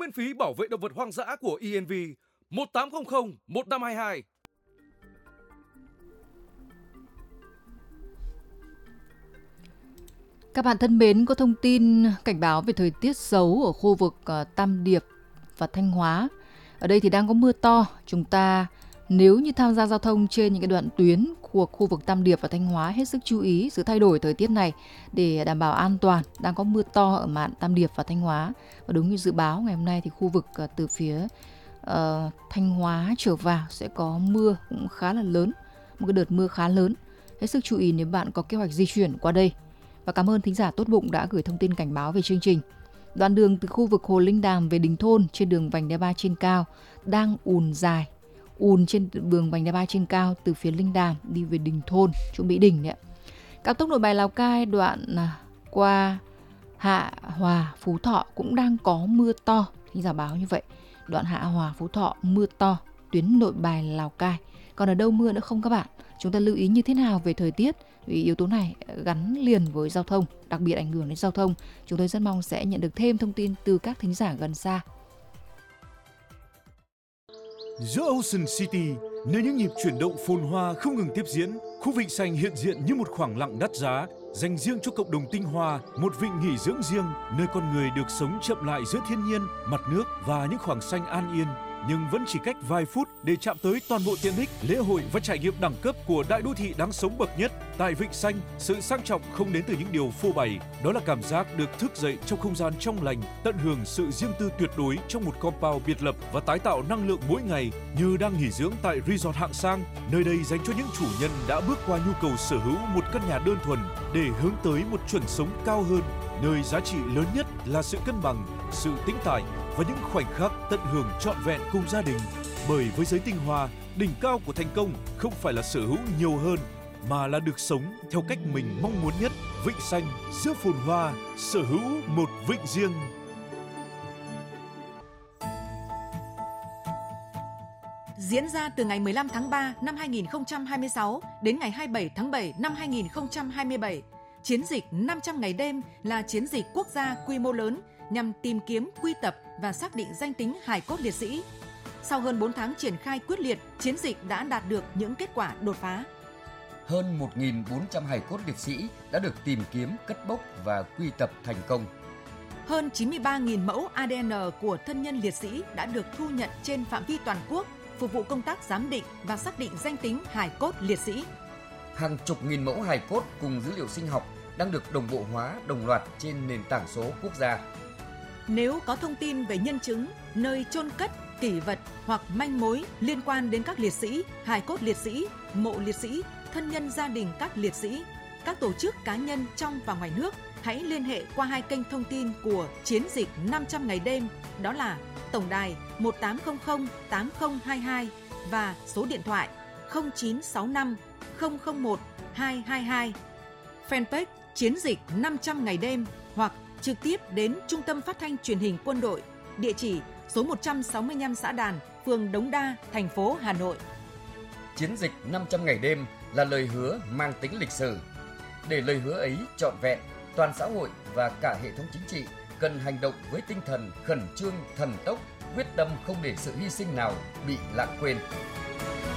miễn phí bảo vệ động vật hoang dã của ENV 1800 1522. Các bạn thân mến, có thông tin cảnh báo về thời tiết xấu ở khu vực Tam Điệp và Thanh Hóa. Ở đây thì đang có mưa to. Chúng ta nếu như tham gia giao thông trên những cái đoạn tuyến của khu vực Tam Điệp và Thanh Hóa, hết sức chú ý sự thay đổi thời tiết này để đảm bảo an toàn. Đang có mưa to ở mạn Tam Điệp và Thanh Hóa. Và đúng như dự báo ngày hôm nay thì khu vực từ phía Thanh Hóa trở vào sẽ có mưa cũng khá là lớn, một cái đợt mưa khá lớn. Hết sức chú ý nếu bạn có kế hoạch di chuyển qua đây. Và cảm ơn thính giả tốt bụng đã gửi thông tin cảnh báo về chương trình. Đoạn đường từ khu vực Hồ Linh Đàm về Đình Thôn trên đường vành đai 3 trên cao đang ùn dài. Ùn trên đường vành đai 3 trên cao từ phía Linh Đàm đi về Đình Thôn, chỗ Mỹ Đình đấy. Cao tốc Nội Bài Lào Cai đoạn qua Hạ Hòa Phú Thọ cũng đang có mưa to. Thính giả báo như vậy. Đoạn Hạ Hòa Phú Thọ mưa to, tuyến Nội Bài Lào Cai. Còn ở đâu mưa nữa không các bạn? Chúng ta lưu ý như thế nào về thời tiết? Vì yếu tố này gắn liền với giao thông, đặc biệt ảnh hưởng đến giao thông. Chúng tôi rất mong sẽ nhận được thêm thông tin từ các thính giả gần xa. Giữa Ocean City, nơi những nhịp chuyển động phồn hoa không ngừng tiếp diễn, khu Vịnh Xanh hiện diện như một khoảng lặng đắt giá, dành riêng cho cộng đồng tinh hoa, một vịnh nghỉ dưỡng riêng, nơi con người được sống chậm lại giữa thiên nhiên, mặt nước và những khoảng xanh an yên. Nhưng vẫn chỉ cách vài phút để chạm tới toàn bộ tiện ích, lễ hội và trải nghiệm đẳng cấp của đại đô thị đáng sống bậc nhất. Tại Vịnh Xanh, sự sang trọng không đến từ những điều phô bày, đó là cảm giác được thức dậy trong không gian trong lành, tận hưởng sự riêng tư tuyệt đối trong một compound biệt lập và tái tạo năng lượng mỗi ngày như đang nghỉ dưỡng tại resort hạng sang. Nơi đây dành cho những chủ nhân đã bước qua nhu cầu sở hữu một căn nhà đơn thuần để hướng tới một chuẩn sống cao hơn, nơi giá trị lớn nhất là sự cân bằng, sự tĩnh tại và những khoảnh khắc tận hưởng trọn vẹn cùng gia đình. Bởi với giới tinh hoa, đỉnh cao của thành công không phải là sở hữu nhiều hơn, mà là được sống theo cách mình mong muốn nhất. Vịnh Xanh giữa phồn hoa, sở hữu một vịnh riêng. Diễn ra từ ngày 15 tháng 3 năm 2026 đến ngày 27 tháng 7 năm 2027, chiến dịch 500 ngày đêm là chiến dịch quốc gia quy mô lớn nhằm tìm kiếm, quy tập và xác định danh tính hài cốt liệt sĩ. Sau hơn 4 tháng triển khai quyết liệt, chiến dịch đã đạt được những kết quả đột phá. Hơn 1.400 hài cốt liệt sĩ đã được tìm kiếm, cất bốc và quy tập thành công. Hơn 93.000 mẫu ADN của thân nhân liệt sĩ đã được thu nhận trên phạm vi toàn quốc, phục vụ công tác giám định và xác định danh tính hài cốt liệt sĩ. Hàng chục nghìn mẫu hài cốt cùng dữ liệu sinh học đang được đồng bộ hóa đồng loạt trên nền tảng số quốc gia. Nếu có thông tin về nhân chứng, nơi chôn cất, kỷ vật hoặc manh mối liên quan đến các liệt sĩ, hài cốt liệt sĩ, mộ liệt sĩ, thân nhân gia đình các liệt sĩ, các tổ chức cá nhân trong và ngoài nước, hãy liên hệ qua hai kênh thông tin của chiến dịch 500 ngày đêm, đó là tổng đài 1800 8022 và số điện thoại 0965 001 222, fanpage chiến dịch 500 ngày đêm hoặc trực tiếp đến Trung tâm Phát thanh Truyền hình Quân đội, địa chỉ số 165 Xã Đàn, phường Đống Đa, thành phố Hà Nội. Chiến dịch 500 ngày đêm là lời hứa mang tính lịch sử. Để lời hứa ấy trọn vẹn, toàn xã hội và cả hệ thống chính trị cần hành động với tinh thần khẩn trương, thần tốc, quyết tâm không để sự hy sinh nào bị lãng quên.